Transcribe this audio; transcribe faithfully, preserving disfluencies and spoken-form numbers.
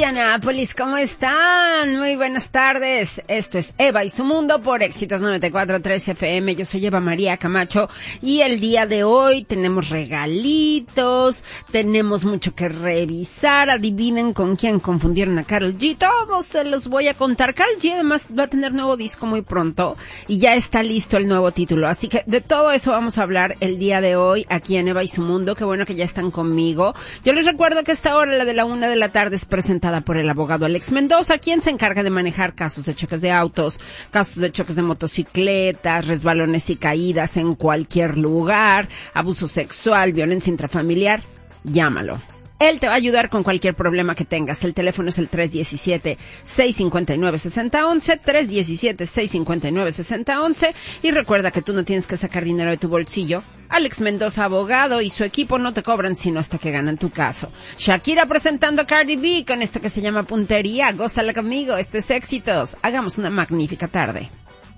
Indianápolis, ¿cómo están? Muy buenas tardes. Esto es Eva y su mundo por Éxitos noventa y cuatro punto tres F M. Yo soy Eva María Camacho y el día de hoy tenemos regalitos, tenemos mucho que revisar. Adivinen con quién confundieron a Karol G. Todos se los voy a contar. Karol G además va a tener nuevo disco muy pronto y ya está listo el nuevo título. Así que de todo eso vamos a hablar el día de hoy aquí en Eva y su mundo. Qué bueno que ya están conmigo. Yo les recuerdo que esta hora, la de la una de la tarde, es presentada por el abogado Alex Mendoza, quien se encarga de manejar casos de choques de autos, casos de choques de motocicletas, resbalones y caídas en cualquier lugar, abuso sexual, violencia intrafamiliar. Llámalo. Él te va a ayudar con cualquier problema que tengas. El teléfono es el tres uno siete, seis cinco nueve, seis cero uno uno, tres uno siete, seis cinco nueve, seis cero uno uno. Y recuerda que tú no tienes que sacar dinero de tu bolsillo. Alex Mendoza, abogado, y su equipo no te cobran sino hasta que ganan tu caso. Shakira presentando a Cardi B con esto que se llama Puntería. Gózala conmigo, esto es Éxitos. Hagamos una magnífica tarde.